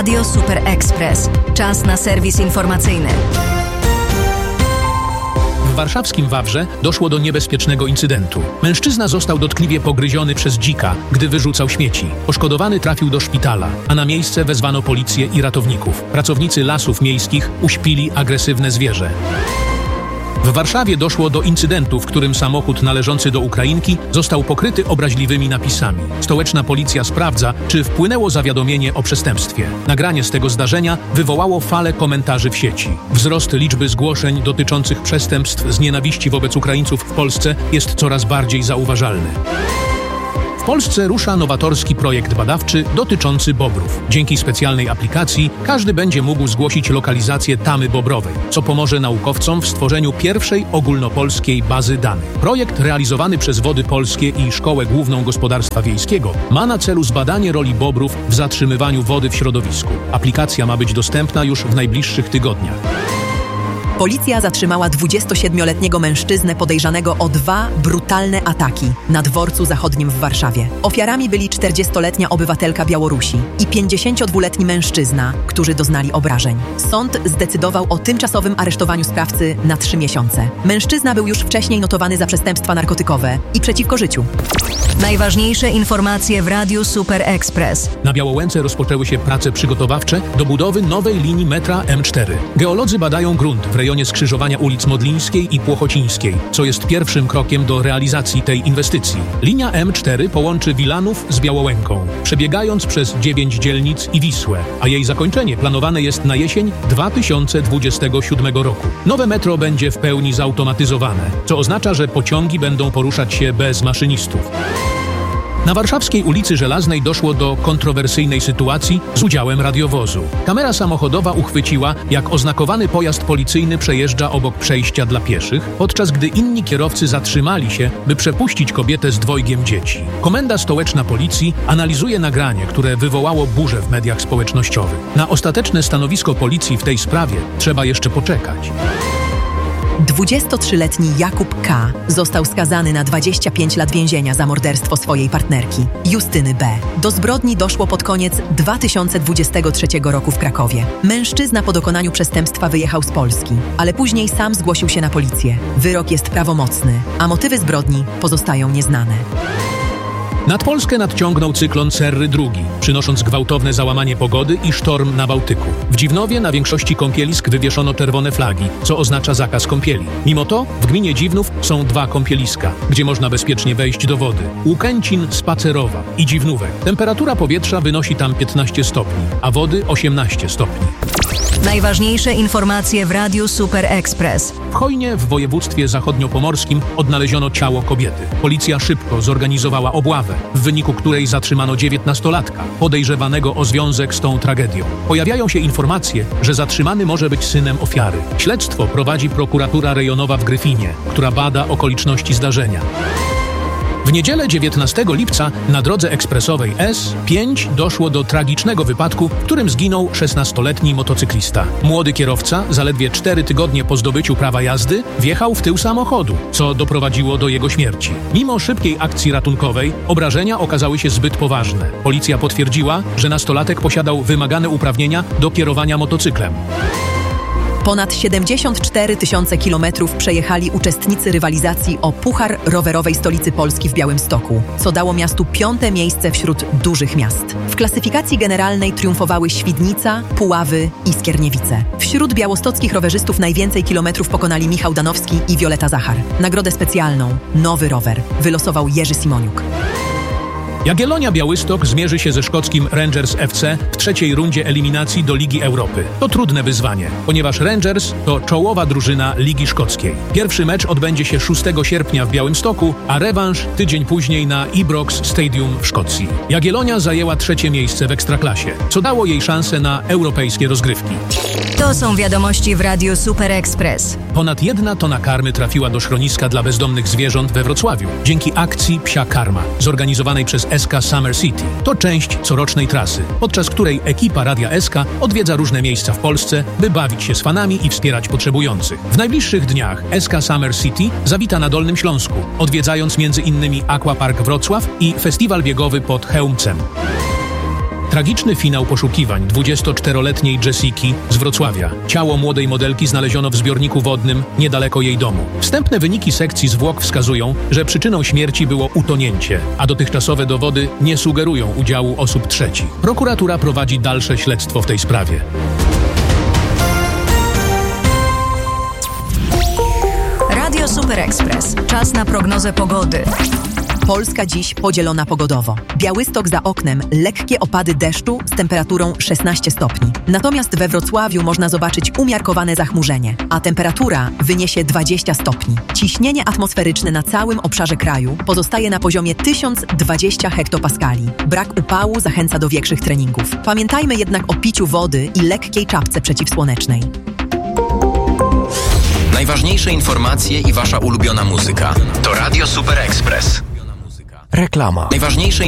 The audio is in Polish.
Radio Super Express. Czas na serwis informacyjny. W warszawskim Wawrze doszło do niebezpiecznego incydentu. Mężczyzna został dotkliwie pogryziony przez dzika, gdy wyrzucał śmieci. Poszkodowany trafił do szpitala, a na miejsce wezwano policję i ratowników. Pracownicy lasów miejskich uśpili agresywne zwierzę. W Warszawie doszło do incydentu, w którym samochód należący do Ukrainki został pokryty obraźliwymi napisami. Stołeczna policja sprawdza, czy wpłynęło zawiadomienie o przestępstwie. Nagranie z tego zdarzenia wywołało falę komentarzy w sieci. Wzrost liczby zgłoszeń dotyczących przestępstw z nienawiści wobec Ukraińców w Polsce jest coraz bardziej zauważalny. W Polsce rusza nowatorski projekt badawczy dotyczący bobrów. Dzięki specjalnej aplikacji każdy będzie mógł zgłosić lokalizację tamy bobrowej, co pomoże naukowcom w stworzeniu pierwszej ogólnopolskiej bazy danych. Projekt realizowany przez Wody Polskie i Szkołę Główną Gospodarstwa Wiejskiego ma na celu zbadanie roli bobrów w zatrzymywaniu wody w środowisku. Aplikacja ma być dostępna już w najbliższych tygodniach. Policja zatrzymała 27-letniego mężczyznę podejrzanego o 2 brutalne ataki na dworcu zachodnim w Warszawie. Ofiarami byli 40-letnia obywatelka Białorusi i 52-letni mężczyzna, którzy doznali obrażeń. Sąd zdecydował o tymczasowym aresztowaniu sprawcy na 3 miesiące. Mężczyzna był już wcześniej notowany za przestępstwa narkotykowe i przeciwko życiu. Najważniejsze informacje w Radiu Super Express. Na Białołęce rozpoczęły się prace przygotowawcze do budowy nowej linii metra M4. Geolodzy badają grunt w rejonie skrzyżowania ulic Modlińskiej i Płochocińskiej, co jest pierwszym krokiem do realizacji tej inwestycji. Linia M4 połączy Wilanów z Białołęką, przebiegając przez 9 dzielnic i Wisłę, a jej zakończenie planowane jest na jesień 2027 roku. Nowe metro będzie w pełni zautomatyzowane, co oznacza, że pociągi będą poruszać się bez maszynistów. Na warszawskiej ulicy Żelaznej doszło do kontrowersyjnej sytuacji z udziałem radiowozu. Kamera samochodowa uchwyciła, jak oznakowany pojazd policyjny przejeżdża obok przejścia dla pieszych, podczas gdy inni kierowcy zatrzymali się, by przepuścić kobietę z 2 dzieci. Komenda stołeczna policji analizuje nagranie, które wywołało burzę w mediach społecznościowych. Na ostateczne stanowisko policji w tej sprawie trzeba jeszcze poczekać. 23-letni Jakub K. został skazany na 25 lat więzienia za morderstwo swojej partnerki, Justyny B. Do zbrodni doszło pod koniec 2023 roku w Krakowie. Mężczyzna po dokonaniu przestępstwa wyjechał z Polski, ale później sam zgłosił się na policję. Wyrok jest prawomocny, a motywy zbrodni pozostają nieznane. Nad Polskę nadciągnął cyklon Cerry II, przynosząc gwałtowne załamanie pogody i sztorm na Bałtyku. W Dziwnowie na większości kąpielisk wywieszono czerwone flagi, co oznacza zakaz kąpieli. Mimo to w gminie Dziwnów są 2 kąpieliska, gdzie można bezpiecznie wejść do wody. Łukęcin, Spacerowa i Dziwnówek. Temperatura powietrza wynosi tam 15 stopni, a wody 18 stopni. Najważniejsze informacje w Radiu Super Express. W Chojnie w województwie zachodniopomorskim odnaleziono ciało kobiety. Policja szybko zorganizowała obławę, w wyniku której zatrzymano 19-latka, podejrzewanego o związek z tą tragedią. Pojawiają się informacje, że zatrzymany może być synem ofiary. Śledztwo prowadzi prokuratura rejonowa w Gryfinie, która bada okoliczności zdarzenia. W niedzielę 19 lipca na drodze ekspresowej S5 doszło do tragicznego wypadku, w którym zginął 16-letni motocyklista. Młody kierowca, zaledwie 4 tygodnie po zdobyciu prawa jazdy, wjechał w tył samochodu, co doprowadziło do jego śmierci. Mimo szybkiej akcji ratunkowej, obrażenia okazały się zbyt poważne. Policja potwierdziła, że nastolatek posiadał wymagane uprawnienia do kierowania motocyklem. Ponad 74 000 kilometrów przejechali uczestnicy rywalizacji o Puchar Rowerowej Stolicy Polski w Białymstoku, co dało miastu 5. miejsce wśród dużych miast. W klasyfikacji generalnej triumfowały Świdnica, Puławy i Skierniewice. Wśród białostockich rowerzystów najwięcej kilometrów pokonali Michał Danowski i Wioleta Zachar. Nagrodę specjalną Nowy Rower wylosował Jerzy Simoniuk. Jagiellonia Białystok zmierzy się ze szkockim Rangers FC w 3. rundzie eliminacji do Ligi Europy. To trudne wyzwanie, ponieważ Rangers to czołowa drużyna Ligi Szkockiej. Pierwszy mecz odbędzie się 6 sierpnia w Białymstoku, a rewanż tydzień później na Ibrox Stadium w Szkocji. Jagiellonia zajęła 3. miejsce w Ekstraklasie, co dało jej szansę na europejskie rozgrywki. To są wiadomości w Radiu Super Express. Ponad 1 tona karmy trafiła do schroniska dla bezdomnych zwierząt we Wrocławiu dzięki akcji Psia Karma, zorganizowanej przez SK Summer City. To część corocznej trasy, podczas której ekipa Radia SK odwiedza różne miejsca w Polsce, by bawić się z fanami i wspierać potrzebujących. W najbliższych dniach SK Summer City zawita na Dolnym Śląsku, odwiedzając m.in. Aquapark Wrocław i festiwal biegowy pod Chełmcem. Tragiczny finał poszukiwań 24-letniej Jessiki z Wrocławia. Ciało młodej modelki znaleziono w zbiorniku wodnym niedaleko jej domu. Wstępne wyniki sekcji zwłok wskazują, że przyczyną śmierci było utonięcie, a dotychczasowe dowody nie sugerują udziału osób trzecich. Prokuratura prowadzi dalsze śledztwo w tej sprawie. Radio Super Express. Czas na prognozę pogody. Polska dziś podzielona pogodowo. Białystok za oknem, lekkie opady deszczu z temperaturą 16 stopni. Natomiast we Wrocławiu można zobaczyć umiarkowane zachmurzenie, a temperatura wyniesie 20 stopni. Ciśnienie atmosferyczne na całym obszarze kraju pozostaje na poziomie 1020 hektopaskali. Brak upału zachęca do większych treningów. Pamiętajmy jednak o piciu wody i lekkiej czapce przeciwsłonecznej. Najważniejsze informacje i wasza ulubiona muzyka to Radio Super Express. Reklama. Najważniejsze